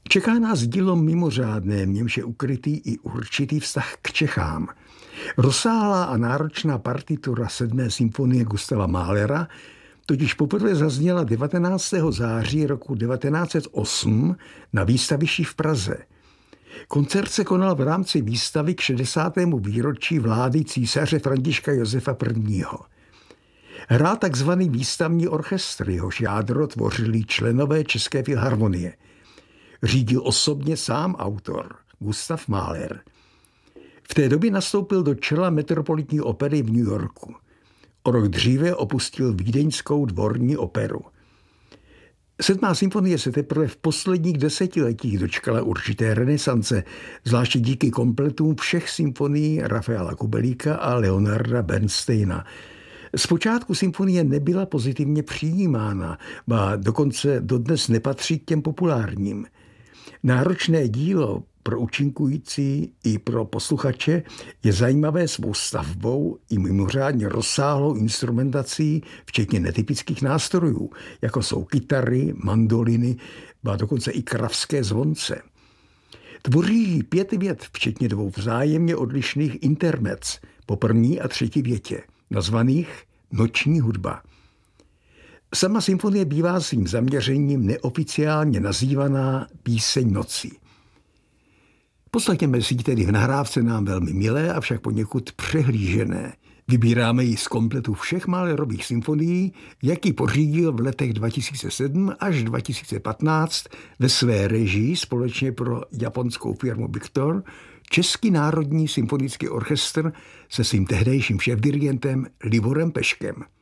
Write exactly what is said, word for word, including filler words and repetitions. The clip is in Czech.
Čeká nás dílo mimořádné, v němž je ukrytý i určitý vztah k Čechám. Rozsáhlá a náročná partitura sedmé symfonie Gustava Mahlera totiž poprvé zazněla devatenáctého září roku devatenáct set osm na výstavišti v Praze. Koncert se konal v rámci výstavy k šedesátému výročí vlády císaře Františka Josefa prvního. Hrál takzvaný výstavní orchestr, jehož jádro tvořili členové České filharmonie. Řídil osobně sám autor, Gustav Mahler. V té době nastoupil do čela Metropolitní opery v New Yorku. O rok dříve opustil vídeňskou dvorní operu. Sedmá symfonie se teprve v posledních desetiletích dočkala určité renesance, zvláště díky kompletům všech symfonií Rafaela Kubelíka a Leonarda Bernsteina. Zpočátku symfonie nebyla pozitivně přijímána, ba dokonce dodnes nepatří k těm populárním. Náročné dílo pro účinkující i pro posluchače je zajímavé svou stavbou i mimořádně rozsáhlou instrumentací, včetně netypických nástrojů, jako jsou kytary, mandoliny, ba dokonce i kravské zvonce. Tvoří pět vět, včetně dvou vzájemně odlišných intermec po první a třetí větě, nazvaných Noční hudba. Sama symfonie bývá svým zaměřením neoficiálně nazývaná Píseň noci. Poslechněme si ji tedy v nahrávce nám velmi milé, avšak poněkud přehlížené. Vybíráme ji z kompletu všech Mahlerových symfonií, jaký pořídil v letech dva tisíce sedm až dva tisíce patnáct ve své režii společně pro japonskou firmu Victor Český národní symfonický orchestr se svým tehdejším šéfdirigentem Liborem Peškem.